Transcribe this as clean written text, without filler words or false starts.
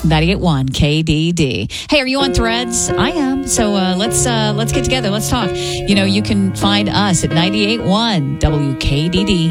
98.1 KDD. Hey, are you on Threads? I am. So let's get together. Let's talk. You can find us at 98.1 WKDD.